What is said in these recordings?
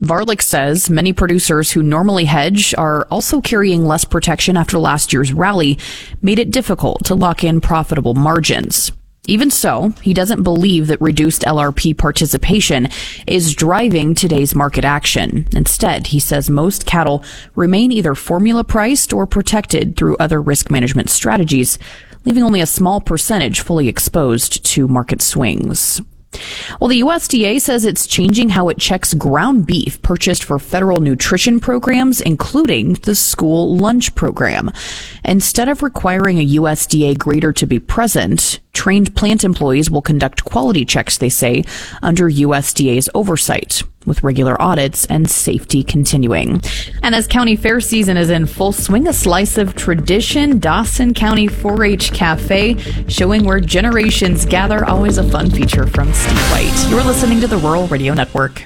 Varlick says many producers who normally hedge are also carrying less protection after last year's rally made it difficult to lock in profitable margins. Even so, he doesn't believe that reduced LRP participation is driving today's market action. Instead, he says most cattle remain either formula priced or protected through other risk management strategies, leaving only a small percentage fully exposed to market swings. Well, the USDA says it's changing how it checks ground beef purchased for federal nutrition programs, including the school lunch program. Instead of requiring a USDA grader to be present, trained plant employees will conduct quality checks, they say, under USDA's oversight, with regular audits and safety continuing. And as county fair season is in full swing, a slice of tradition, Dawson County 4-H Cafe, showing where generations gather, always a fun feature from Steve White. You're listening to the Rural Radio Network.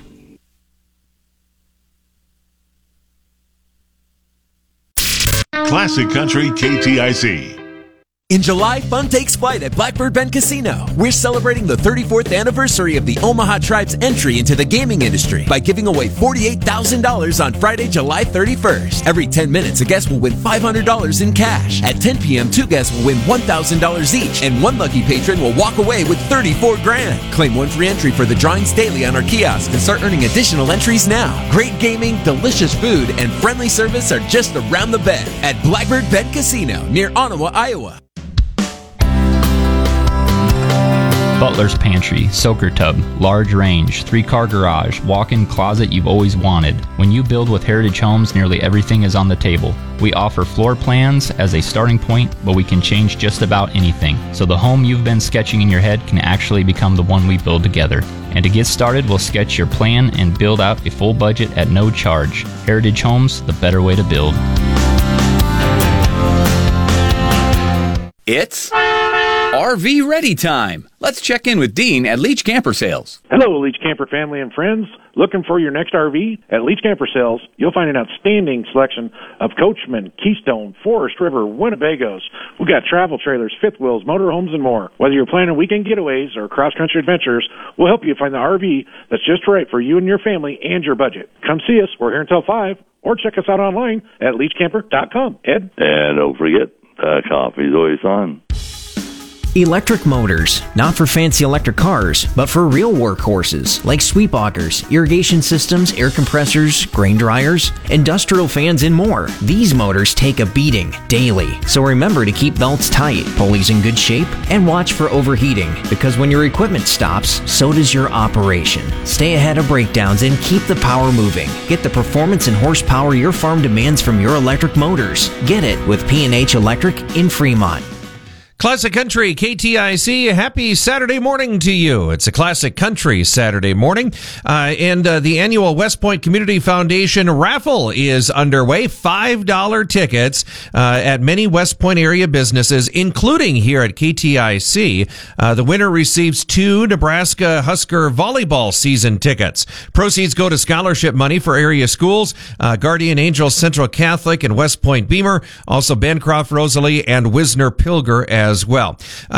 Classic Country KTIC. In July, fun takes flight at Blackbird Bend Casino. We're celebrating the 34th anniversary of the Omaha Tribe's entry into the gaming industry by giving away $48,000 on Friday, July 31st. Every 10 minutes, a guest will win $500 in cash. At 10 p.m., 2 guests will win $1,000 each, and 1 lucky patron will walk away with $34,000. Claim 1 free entry for the drawings daily on our kiosk and start earning additional entries now. Great gaming, delicious food, and friendly service are just around the bend at Blackbird Bend Casino near Ottawa, Iowa. Butler's Pantry, soaker tub, large range, 3-car garage, walk-in closet you've always wanted. When you build with Heritage Homes, nearly everything is on the table. We offer floor plans as a starting point, but we can change just about anything. So the home you've been sketching in your head can actually become the one we build together. And to get started, we'll sketch your plan and build out a full budget at no charge. Heritage Homes, the better way to build. It's RV Ready time. Let's check in with Dean at Leach Camper Sales. Hello, Leach Camper family and friends. Looking for your next RV? At Leach Camper Sales, you'll find an outstanding selection of Coachman, Keystone, Forest River, Winnebagos. We've got travel trailers, fifth wheels, motorhomes, and more. Whether you're planning weekend getaways or cross-country adventures, we'll help you find the RV that's just right for you and your family and your budget. Come see us. We're here until 5, or check us out online at leachcamper.com. Ed? And don't forget, coffee's always on. Electric motors, not for fancy electric cars, but for real workhorses like sweep augers, irrigation systems, air compressors, grain dryers, industrial fans, and more. These motors take a beating daily, so remember to keep belts tight, pulleys in good shape, and watch for overheating, because when your equipment stops, so does your operation. Stay ahead of breakdowns and keep the power moving. Get the performance and horsepower your farm demands from your electric motors. Get it with P&H Electric in Fremont. Classic Country, KTIC, happy Saturday morning to you. It's a Classic Country Saturday morning, and the annual West Point Community Foundation raffle is underway. $5 tickets at many West Point area businesses, including here at KTIC. The winner receives 2 Nebraska Husker volleyball season tickets. Proceeds go to scholarship money for area schools, Guardian Angels Central Catholic and West Point Beamer, also Bancroft Rosalie and Wisner Pilger as well.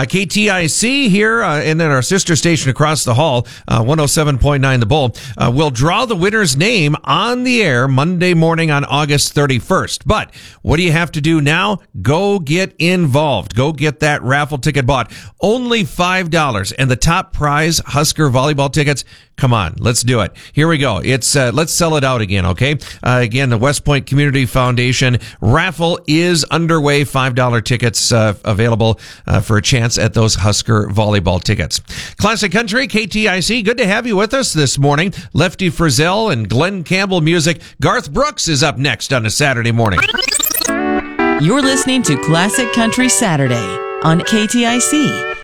KTIC here, and then our sister station across the hall, 107.9 The Bull, will draw the winner's name on the air Monday morning on August 31st. But what do you have to do now? Go get involved. Go get that raffle ticket bought. Only $5. And the top prize, Husker volleyball tickets. Come on, let's do it. Here we go. It's let's sell it out again, okay? Again, the West Point Community Foundation raffle is underway. $5 tickets available for a chance at those Husker volleyball tickets. Classic Country, KTIC, good to have you with us this morning. Lefty Frizzell and Glenn Campbell music. Garth Brooks is up next on a Saturday morning. You're listening to Classic Country Saturday on KTIC.